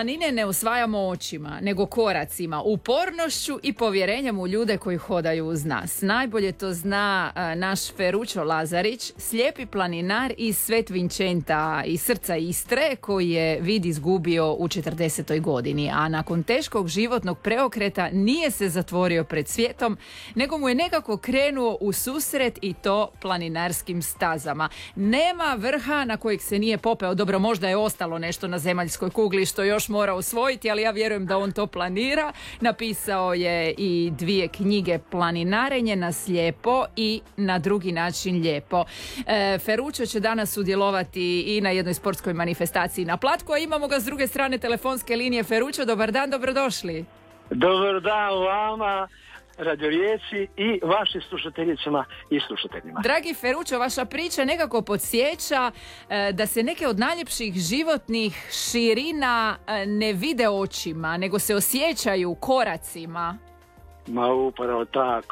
planine ne osvajamo očima, nego koracima, upornošću i povjerenjem u ljude koji hodaju uz nas. Najbolje to zna naš Ferruccio Lazarić, slijepi planinar iz Svet Vincenta iz srca Istre, koji je vid izgubio u 40. godini, a nakon teškog životnog preokreta nije se zatvorio pred svijetom, nego mu je nekako krenuo u susret i to planinarskim stazama. Nema vrha na kojeg se nije popeo, dobro, možda je ostalo nešto na zemaljskoj kugli što još mora osvojiti, ali ja vjerujem da on to planira. Napisao je i 2 knjige, Planinarenje na slijepo i Na drugi način lijepo. Ferruccio će danas sudjelovati i na jednoj sportskoj manifestaciji na Platku, a imamo ga s druge strane telefonske linije. Ferruccio, dobar dan, dobrodošli. Dobar dan vama, Radio Rijeci, i vašim slušateljicama i slušateljima. Dragi Ferruccio, vaša priča nekako podsjeća da se neke od najljepših životnih širina ne vide očima, nego se osjećaju koracima. Ma upravo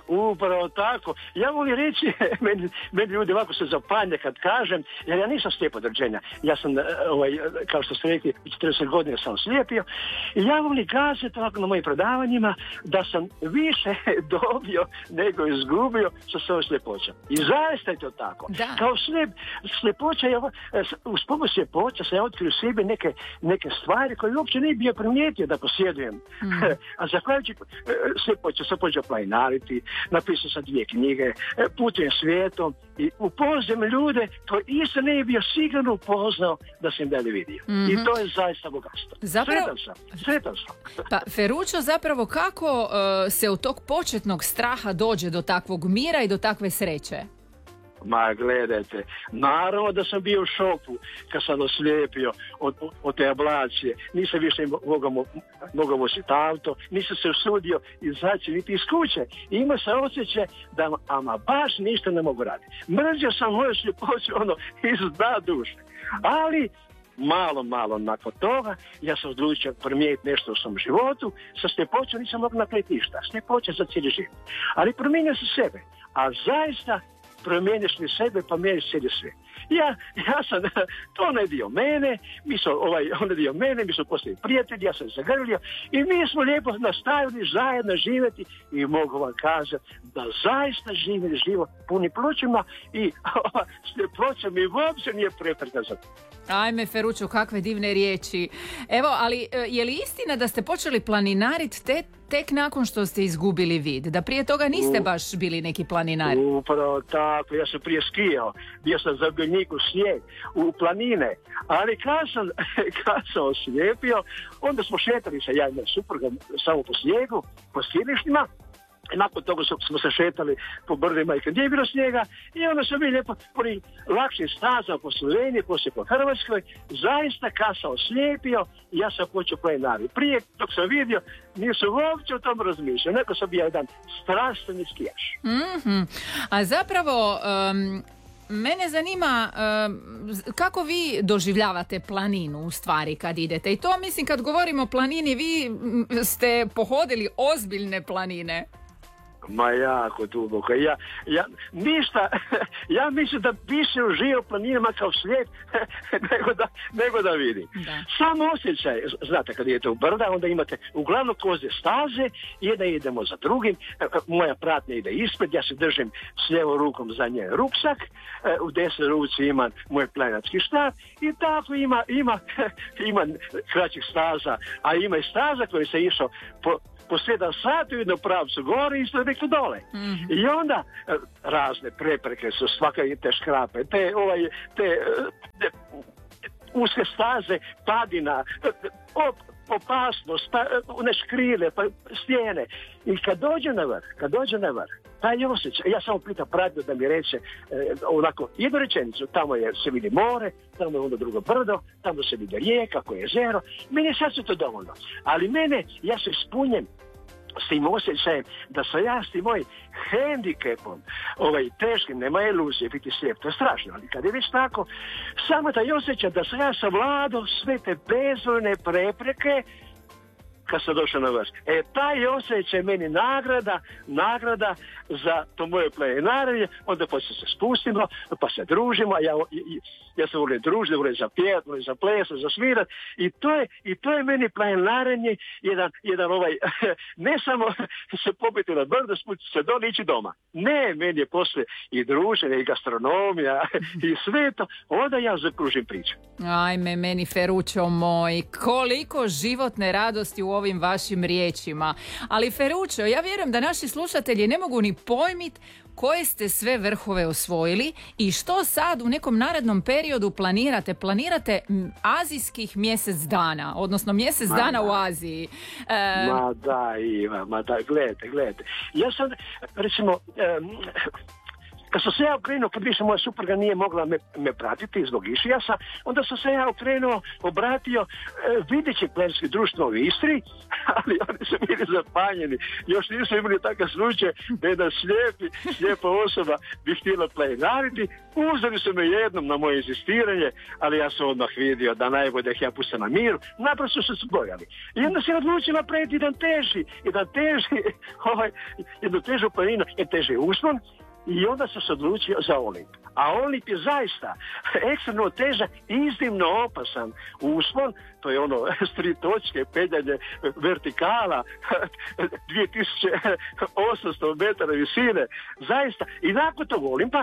tako. Ja volim reći, meni ljudi ovako se zapanje kad kažem, jer ja nisam slijep od rođenja. Ja sam, kao što ste rekli, 40 godina sam slijepio. I ja volim kazati ovako na mojim predavanjima da sam više dobio nego izgubio sa svojom sljepoćom. I zaista je to tako. Da. Kao sljepoća, uz pomoć sljepoća sam ja otkrio sebi neke stvari koje uopće nije bio primijetio da posjedujem. A zahvaljujući sljepoća sam počeo planinariti, napisao sam 2 knjige, putujem svijetom i upoznam ljude koji isto ne bi bio sigurno upoznao da sam dalje vidio. I to je zaista bogatstvo. Sretan sam. Pa Ferruccio, zapravo kako se od tog početnog straha dođe do takvog mira i do takve sreće? Ma gledajte, naravno da sam bio u šoku kad sam oslijepio od te ablacije. Nisam više mogao voziti auto, nisam se usudio izaći niti iz kuće. I imao sam osjećaj da ama baš ništa ne mogu raditi. Mrzio sam moju sljepoću iz dna duše. Ali malo nakon toga ja sam odlučio promijeniti nešto u svom životu. Sa sljepoćom nisam mogao napraviti ništa. Sljepoća za cijeli život. Ali promijenio sam sebe. A zaista promijeniš li sebe, pa mijeniš cijeli svijet. Ja sam, to onaj dio mene, mi smo postali prijatelji, ja sam zagrlio i mi smo lijepo nastavili zajedno živjeti i mogu vam kazati da zaista živim život puni plućima i sljepoća mi uopće nije prepreka za to. Ajme Ferruccio, kakve divne riječi. Evo, ali je li istina da ste počeli planinariti tek nakon što ste izgubili vid? Da prije toga niste baš bili neki planinar? Upravo tako, ja sam prije skijao, bio sam zagovornik u snijeg, u planine, ali kad sam oslijepio, onda smo šetali sa ja i suprugom samo po snijegu, po skijalištima. I nakon toga smo se šetali po brdima i kad nije bilo snijega i onda smo bili lijepo po lakšim stazama po Sloveniji, poslije po Hrvatskoj. Zaista kad sam oslijepio, ja sam počeo planinariti. Prije dok sam vidio, nisam uopće o tom razmišljao. Neko sam bio jedan strastveni skijaš. A zapravo, mene zanima kako vi doživljavate planinu u stvari kad idete. I to mislim kad govorimo o planini, vi ste pohodili ozbiljne planine. Ma jako duboko. Ja mislim da više uživam planinama kao slijep nego da vidim. Da. Samo osjećaj, znate, kad idete u brda, onda imate uglavnom koze staze, jedna idemo za drugim, moja pratnja ide ispred, ja se držim s lijevom rukom za njen ruksak, u desnoj ruci imam moj planinarski štap i tako ima kraćih staza, a ima i staza koji se išao po 7 sati u jednom pravcu gore i isto nekako dole. I onda razne prepreke su, svake te škrape, te uske staze, padina, opasnost, one škrile, pa stijene. I kad dođe na vrh, taj osjećaj, ja samo pitam pratnju da mi reče onako jednu rečenicu, tamo se vidi more, tamo je onda drugo brdo, tamo se vidi rijeka, koje je jezero, meni sad su to dovoljno. Ali ja se ispunjem s tim osjećajem da sam ja s tim mojim hendikepom, teškim, nema iluzije biti slijep, to je strašno, ali kad je već tako, samo taj osjećaj da sam ja savladao sve te bezvoljne prepreke kad sam došao na vrh. Taj osjećaj meni nagrada za to moje planinarenje, onda poslije se spustimo, pa se družimo, ja se volim družiti, volim zapijati, volim zaplesati, zasvirati, i to je meni planinarenje jedan ne samo se popiti na brdo, spustiti se dole, ići doma. Ne, meni je poslije i druženje, i gastronomija, i sve to, onda ja zakružim priču. Ajme, meni Ferruccio moj, koliko životne radosti u ovim vašim riječima. Ali Ferruccio, ja vjerujem da naši slušatelji ne mogu ni pojmit koje ste sve vrhove osvojili i što sad u nekom narednom periodu planirate. Planirate azijskih mjesec dana, odnosno mjesec dana u Aziji. Ma da, Iva, gledajte. Ja sam, recimo, kad sam se ja okrenuo, kad više moja supruga nije mogla me pratiti zbog išijasa, onda sam se ja okrenuo, obratio videći planinarsko društvo u Istri, ali oni su bili zapanjeni. Još nisu imali takav slučaj da jedna slijepa osoba bi htjela planinariti. Uzeli su me jednom na moje inzistiranje, ali ja sam odmah vidio da najbolje da ih ja pustim na miru. Naprosto su se bojali. I onda se odlučila napraviti jednu težu planinu, teži uspon. I onda sam se odlučio za Olimp. A Olimp je zaista ekstremno težak i iznimno opasan uspon. To je s 3 točke, penjanje vertikala, 2800 metara visine. Zaista. I nakon tog Olimpa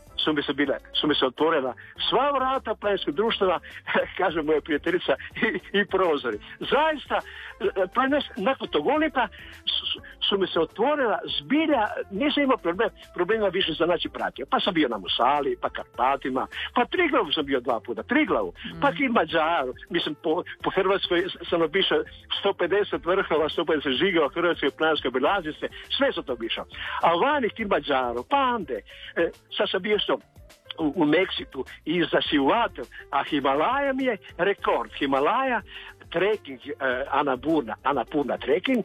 su mi se otvorila sva vrata planinarskog društva, kaže moja prijateljica, i prozori. Zaista, nakon tog Olimpa su mi se otvorila zbilja, nisam imao problema više za naći pratio. Pa sam bio na Musali, pa Karpatima, pa Triglavu sam bio 2 puta, pa Kilimanđaru. Mislim, po Hrvatskoj sam obišao 150 vrhova, 150 žigova Hrvatske planinarske obilaznice, sve sam to obišao. A vani Kilimanđaru, pa Ande, sad sam bio u Meksiku i za Siuatel, a Himalaja mi je rekord. Himalaja trekking, Annapurna trekking,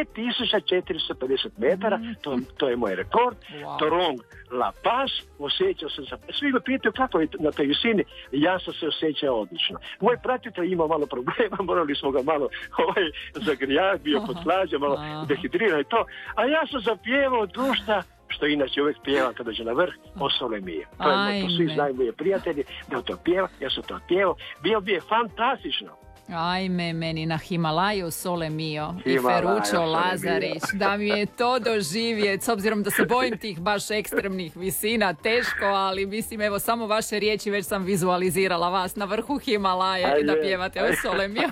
5450 metara, to je moj rekord. Wow. Torong, La Paz, osjećao sam se, svi me pitaju kako je na toj visini, ja sam se osjećao odlično. Moj pratitelj ima malo problema, morali smo ga malo zagrijati, bio potlađen, malo dehidriran i to, a ja sam zapjevao dušta, što inače uvijek pjeva kada dođe na vrh, O Sole Mio. To svi znaju moji prijatelji, da to pjeva, ja sam to pjevao, bio bi je fantastično. Ajme, meni na Himalaju Sole Mio i Ferruccio Lazarić, da mi je to doživjeti, s obzirom da se bojim tih baš ekstremnih visina, teško, ali mislim, evo, samo vaše riječi, već sam vizualizirala vas na vrhu Himalaja i da pjevate O Sole Mio.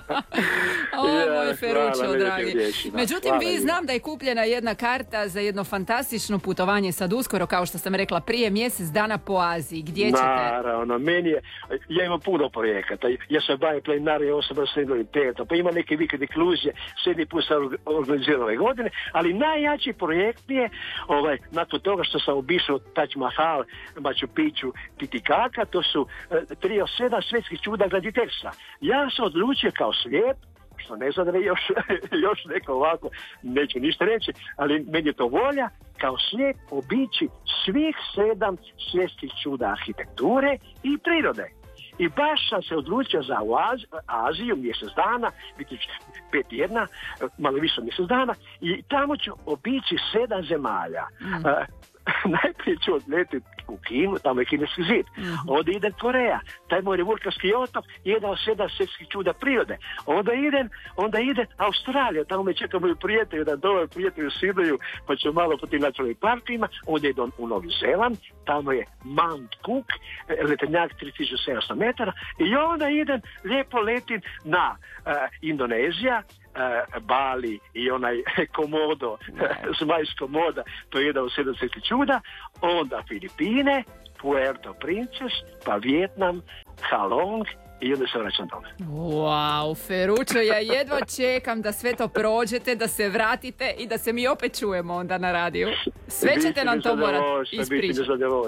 Moj Ferruccio, dragi. Međutim, znam da je kupljena jedna karta za jedno fantastično putovanje sad uskoro, kao što sam rekla, prije mjesec dana po Aziji. Gdje ćete? Naravno, ja imam puno projekata, ja se bavim planinarima osoba s invaliditetom, pa ima neke vikend inkluzije, 7. put sam organizirao ove godine, ali najjači projekt je, nakon toga što sam obišao Taj Mahal, Machu Picchu, Titicaca, to su 3 od 7 svjetskih čuda graditeljstva. Ja sam odlučio kao slijep, što ne znam da je još neko ovako, neću ništa reći, ali meni je to volja, kao slijep obići svih 7 svjetskih čuda arhitekture i prirode. I baš sam se odlučio za Aziju mjesec dana, biti 5 tjedna, malo više mjesec dana, i tamo ću obići 7 zemalja. Najprije ću odletiti u Kinu, tamo je Kineski zid. Onda ide Koreja, taj moj vulkanski otok, jedan od 7 svjetskih čuda prirode. Onda ide Australija, tamo me čeka moji prijatelji, da dovoljno prijatelji u Sidneju, pa ću malo po tim nacionalnim parkima. Onda ide u Novi Zeland, tamo je Mount Cook, letenjak 3700 metara, i onda lijepo letim na Indonezija, Bali i onaj Komodo, zmajsko moda, to je jedan od 7 svjetskih čuda, onda Filipine, Puerto Princess, pa Vijetnam, Halong, i onda se vraćam doma. Wow, Ferruccio, ja jedva čekam da sve to prođete, da se vratite i da se mi opet čujemo onda na radiju. Sve ćete nam to morati ispričati.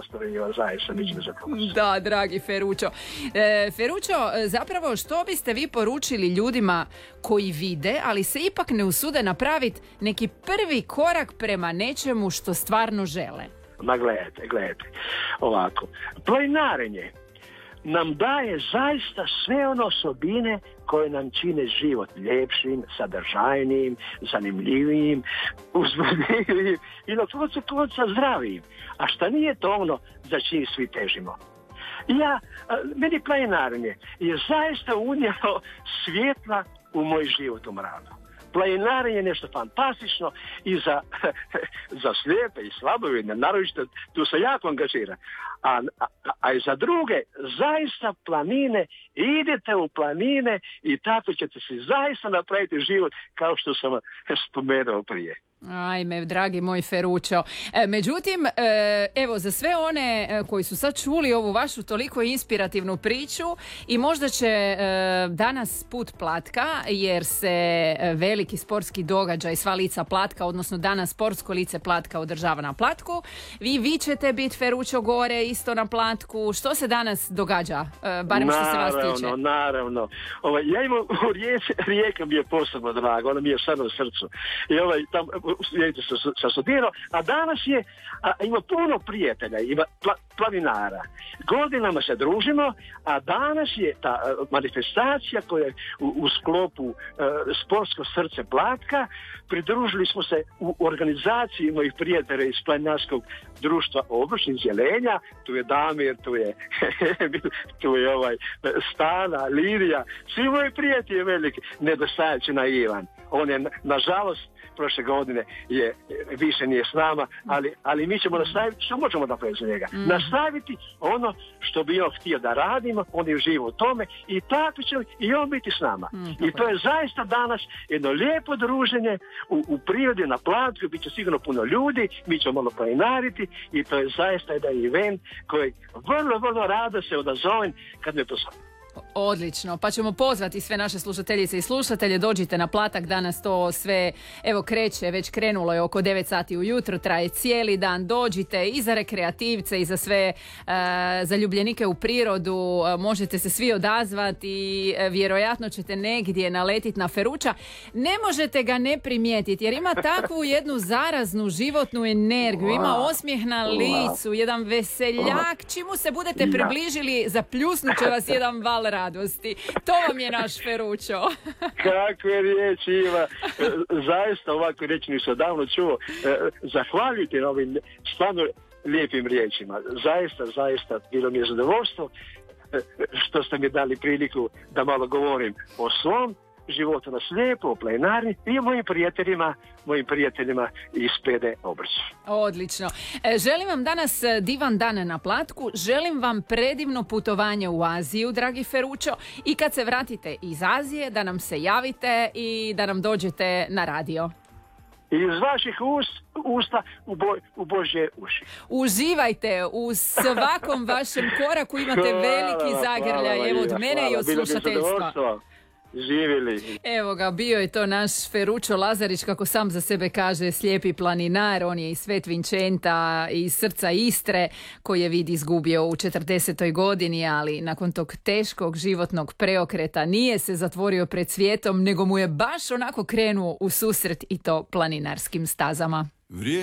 Da, dragi Ferruccio. Ferruccio, zapravo što biste vi poručili ljudima koji vide, ali se ipak ne usude napraviti neki prvi korak prema nečemu što stvarno žele? Ma gledajte, ovako. Planinarenje nam daje zaista sve one osobine koje nam čine život ljepšim, sadržajnim, zanimljivim, uzbudljivim i na koncu zdravim. A šta nije to ono za čim svi težimo? Meni planinarenje je zaista unijelo svjetla u moj život u mradu. Planinarenje je nešto fantastično i za slijepe i slabovidne, naročito tu se jako angažira. A i za druge, zaista planine, idete u planine i tako ćete si zaista napraviti život kao što sam spomenuo prije. Ajme, dragi moj Ferruccio. Međutim, evo, za sve one koji su sad čuli ovu vašu toliko inspirativnu priču i možda će danas put Platka, jer se veliki sportski događaj Sva lica Platka, odnosno danas sportsko lice Platka održava na Platku. Vi ćete biti, Ferruccio, gore isto na Platku. Što se danas događa, barem što se vas tiče? Naravno. Ja imam Rijeka mi je posebno draga, ona mi je sad u srcu. I tam sa studirao, a danas ima puno prijatelja, ima planinara. Godinama se družimo, a danas je ta manifestacija koja je u sklopu Sportsko srce Platka. Pridružili smo se u organizaciji mojih prijatelja iz Planinarskog društva Obruč iz Jelenja. Tu je Damir, tu je Stana, Lidija, svi moji prijatelji veliki, nedostajajući na Ivan. On je, nažalost, prošle godine više nije s nama, ali mi ćemo nastaviti, što možemo napraviti za njega? Nastaviti ono što bi on htio da radimo, on je živo u tome i tako će i on biti s nama. I to je zaista danas jedno lijepo druženje u prirodi, na Platku, bit će sigurno puno ljudi, mi ćemo malo planinariti i to je zaista jedan event koji vrlo, vrlo rado se odazovem kad me pozove. Odlično, pa ćemo pozvati sve naše slušateljice i slušatelje, dođite na Platak, danas to sve, evo, kreće, već krenulo je oko 9 sati ujutro, traje cijeli dan, dođite i za rekreativce i za sve zaljubljenike u prirodu, možete se svi odazvati i vjerojatno ćete negdje naletiti na Ferruccia. Ne možete ga ne primijetiti jer ima takvu jednu zaraznu životnu energiju, ima osmijeh na licu, jedan veseljak, čim se budete približili zapljusnut će vas jedan val radosti. To vam je naš Ferruccio. Kakve riječi ima. Zaista ovako riječi nisam davno čuo. Zahvaljujte na ovim stvarno lijepim riječima. Zaista bilo mi je zadovoljstvo što ste mi dali priliku da malo govorim o svom životu na slijepo, o planinarni i o mojim prijateljima iz PD Obruč. Odlično. Želim vam danas divan dan na Platku, želim vam predivno putovanje u Aziju, dragi Ferruccio, i kad se vratite iz Azije da nam se javite i da nam dođete na radio. Iz vaših usta u Božje uši. Uživajte u svakom vašem koraku, imate veliki zagrljaj, evo, od mene i od slušateljstva. Živjeli. Evo ga, bio je to naš Ferruccio Lazarić, kako sam za sebe kaže, slijepi planinar. On je iz Svet Vincenta, iz srca Istre, koji je vid izgubio u 40. godini, ali nakon tog teškog životnog preokreta nije se zatvorio pred svijetom, nego mu je baš onako krenuo u susret i to planinarskim stazama.